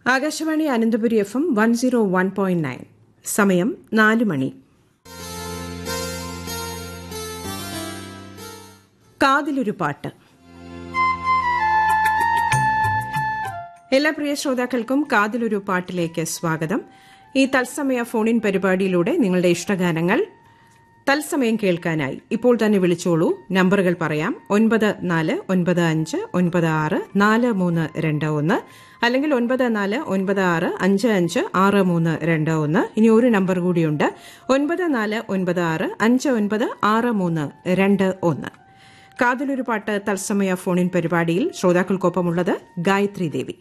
Akashvani Ananthapuri FM 101.9. സമയം 4 മണി. കാതിലൊരു പാട്ട്. എല്ലാ പ്രിയ ശ്രോതാക്കൾക്കും കാതിലൊരു പാട്ടിലേക്ക് സ്വാഗതം. ഈ തത്സമയ ഫോണിൻ പരിപാടിയിലൂടെ നിങ്ങളുടെ ഇഷ്ടഗാനങ്ങൾ തത്സമയം കേൾക്കാനായി ഇപ്പോൾ തന്നെ വിളിച്ചോളൂ. നമ്പറുകൾ പറയാം: 9495964321 അല്ലെങ്കിൽ 9496556321. ഇനി ഒരു നമ്പർ കൂടിയുണ്ട്, 9496596321. കാതിലൊരു പാട്ട് തത്സമയ ഫോണിൻ പരിപാടിയിൽ ശ്രോതാക്കൾക്കൊപ്പമുള്ളത് ഗായത്രി ദേവി.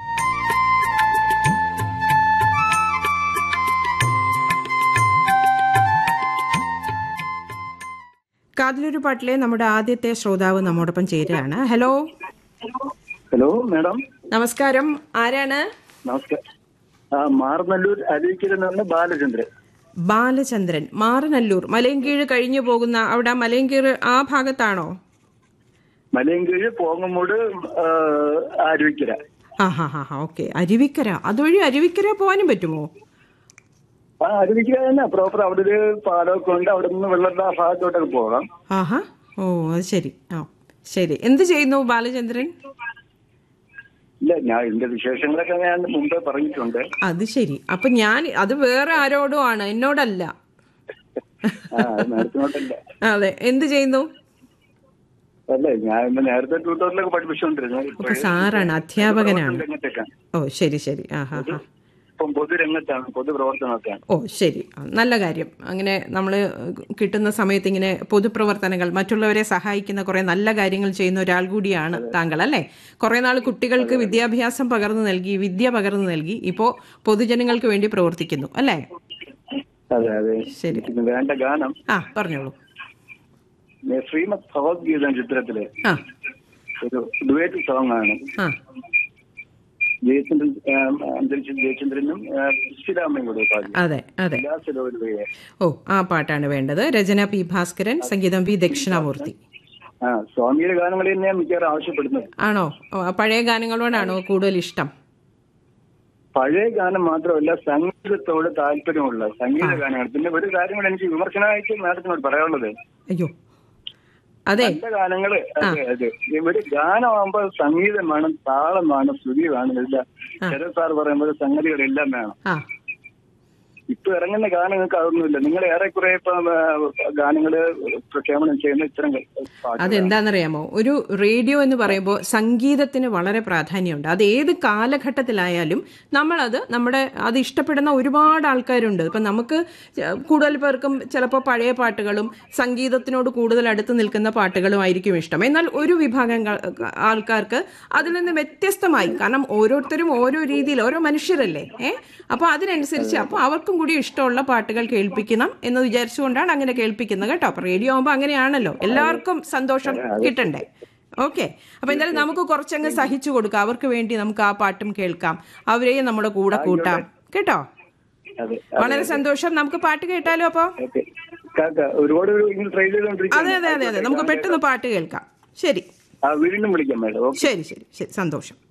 കാതിലൊരു പാട്ടിലെ നമ്മുടെ ആദ്യത്തെ ശ്രോതാവ് നമ്മോടൊപ്പം ചേരുകയാണ്. ഹലോ. ഹലോ മാഡം, നമസ്കാരം. ആരാണ്? നമസ്കാരം. മാറനല്ലൂർ അരുവിക്കര ബാലചന്ദ്രൻ. ബാലചന്ദ്രൻ, മാറനല്ലൂർ. മലയൻകീഴ് കഴിഞ്ഞു പോകുന്ന അവിടെ, മലയൻകീഴ് ആ ഭാഗത്താണോ? മലയൻകീഴ്, പോങ്ങമൂട്, അരുവിക്കര. ഓക്കെ. അരുവിക്കര. അതുവഴി അരുവിക്കര പോകാനും പറ്റുമോ? അരുവിക്കര തന്നെ പ്രോപ്പർ. അവിടെ ഒരു പാലമൊക്കെ ഉണ്ട്, അവിടെ നിന്ന് വെള്ളത്തിന്റെ ആ ഭാഗത്തോട്ടൊക്കെ പോകാം. ഓ, അത് ശരി. ശരി. എന്ത് ചെയ്യുന്നു ബാലചന്ദ്രൻ? ഇല്ല, ഞാൻ എന്റെ വിശേഷങ്ങളൊക്കെ ഞാൻ മുമ്പേ പറഞ്ഞിട്ടുണ്ട്. അത് ശരി. അപ്പൊ ഞാൻ അത് വേറെ ആരോടും ആണ്, എന്നോടല്ല. നേരത്തിനോട്ടല്ല. അതെ. എന്ത് ചെയ്യുന്നു? അല്ലേ, ഞാൻ നേരത്തെ ട്യൂട്ടോറിലൊക്കെ പഠിപ്പിച്ചോണ്ടിരുന്നു. സാറാണ്, അധ്യാപകനാണ്. ഓ, ശരി ശരി. പൊതുരംഗത്താണ്, പൊതുപ്രവർത്തനത്താണ്. ഓ, ശരി. നല്ല കാര്യം. അങ്ങനെ നമ്മൾ കിട്ടുന്ന സമയത്ത് ഇങ്ങനെ പൊതുപ്രവർത്തനങ്ങൾ, മറ്റുള്ളവരെ സഹായിക്കുന്ന കുറെ നല്ല കാര്യങ്ങൾ ചെയ്യുന്ന ഒരാൾ കൂടിയാണ് താങ്കൾ, അല്ലേ? കുറെ നാൾ കുട്ടികൾക്ക് വിദ്യാഭ്യാസം പകർന്നു നൽകി, വിദ്യ പകർന്നു നൽകി, ഇപ്പോ പൊതുജനങ്ങൾക്ക് വേണ്ടി പ്രവർത്തിക്കുന്നു, അല്ലേ? അതെ അതെ. ശരി. വേണ്ട ഗാനം പറഞ്ഞോളൂ. ശ്രീമദ് ഭഗവത്ഗീത ചിത്രത്തില് ഒരു ഡുവേറ്റ് സോങ് ആണ്. ജയചന്ദ്രനും ശ്രീരാമയും കൂടെ പാടി. അതെ അതെ. ഓ, ആ പാട്ടാണ് വേണ്ടത്. രചന പി ഭാസ്കരൻ, സംഗീതം വി ദക്ഷിണാമൂർത്തി. സ്വാമിയുടെ ഗാനങ്ങൾ തന്നെയാണ് മിക്കവാറും ആവശ്യപ്പെടുന്നത്. ആണോ? പഴയ ഗാനങ്ങളോടാണോ കൂടുതൽ ഇഷ്ടം? പഴയ ഗാനം മാത്രമല്ല, സംഗീതത്തോട് താല്പര്യമുള്ള സംഗീത ഗാനങ്ങൾ. പിന്നെ ഒരു കാര്യം കൂടെ എനിക്ക് വിമർശനമായിട്ട് മാഡത്തിനോട് പറയാനുള്ളത്, അയ്യോ അതെ, നല്ല ഗാനങ്ങള് ഒരു ഗാനമാകുമ്പോൾ സംഗീതം വേണം, താളം വേണം, ശ്രുതി വേണം, എല്ലാം. ശരത് സാർ പറയുമ്പോൾ സംഗതികളെല്ലാം വേണം. ഇപ്പൊ ഇറങ്ങുന്ന ഗാനങ്ങൾക്ക് അതൊന്നുമില്ല. നിങ്ങൾ ഏറെക്കുറെ ഇപ്പൊ ഗാനങ്ങള് പ്രക്ഷേപണം ചെയ്യുന്ന ഇത്തരം. അതെന്താണെന്നറിയാമോ? ഒരു റേഡിയോ എന്ന് പറയുമ്പോൾ സംഗീതത്തിന് വളരെ പ്രാധാന്യമുണ്ട്. അത് ഏത് കാലഘട്ടത്തിലായാലും അത് ഇഷ്ടപ്പെടുന്ന ഒരുപാട് ആൾക്കാരുണ്ട്. ഇപ്പം നമുക്ക് കൂടുതൽ പേർക്കും ചിലപ്പോൾ പഴയ പാട്ടുകളും സംഗീതത്തിനോട് കൂടുതൽ അടുത്ത് നിൽക്കുന്ന പാട്ടുകളും ആയിരിക്കും ഇഷ്ടം. എന്നാൽ ഒരു വിഭാഗം ആൾക്കാർക്ക് അതിൽ നിന്ന് വ്യത്യസ്തമായി, കാരണം ഓരോരുത്തരും ഓരോ രീതിയിൽ, ഓരോ മനുഷ്യരല്ലേ, അപ്പോൾ അതിനനുസരിച്ച് അപ്പോൾ അവർക്കും കൂടി ഇഷ്ടമുള്ള പാട്ടുകൾ കേൾപ്പിക്കണം എന്ന് വിചാരിച്ചുകൊണ്ടാണ് അങ്ങനെ കേൾപ്പിക്കുന്നത്, കേട്ടോ. അപ്പൊ റേഡിയോ ആകുമ്പോൾ അങ്ങനെയാണല്ലോ, എല്ലാവർക്കും സന്തോഷം കിട്ടണ്ടേ? ഓക്കെ. അപ്പൊ എന്തായാലും നമുക്ക് കുറച്ചങ്ങ് സഹിച്ചു കൊടുക്കാം. അവർക്ക് വേണ്ടി നമുക്ക് ആ പാട്ടും കേൾക്കാം, അവരെയും നമ്മുടെ കൂടെ കൂട്ടാം, കേട്ടോ. വളരെ സന്തോഷം. നമുക്ക് പാട്ട് കേട്ടാലോ? അപ്പൊ അതെ അതെ അതെ അതെ, നമുക്ക് പെട്ടെന്ന് പാട്ട് കേൾക്കാം. ശരി, വീണ്ടും വിളിക്കാം. ശരി ശരി ശരി, സന്തോഷം.